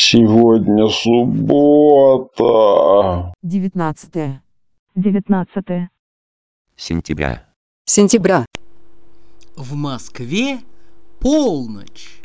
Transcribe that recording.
Сегодня суббота. 19 сентября. Сентября. В Москве полночь.